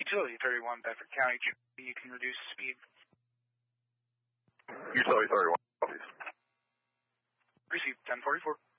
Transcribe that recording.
Utility 31, Bedford County. You can reduce speed. Utility 31, please. Received 1044.